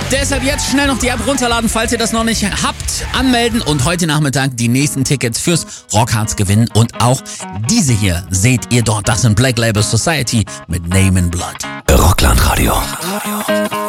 Deshalb jetzt schnell noch die App runterladen, falls ihr das noch nicht habt, anmelden und heute Nachmittag die nächsten Tickets fürs Rockharz gewinnen. Und auch diese hier seht ihr dort. Das sind Black Label Society mit Name in Blood. Rockland Radio.